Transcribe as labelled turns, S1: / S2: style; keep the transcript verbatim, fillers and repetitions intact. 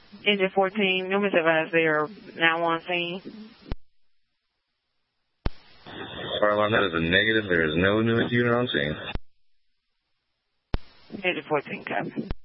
S1: Engine fourteen, numbers advised they are now on scene.
S2: Fire alarm, that is a negative. There is no newest unit on scene.
S1: Engine fourteen, copy.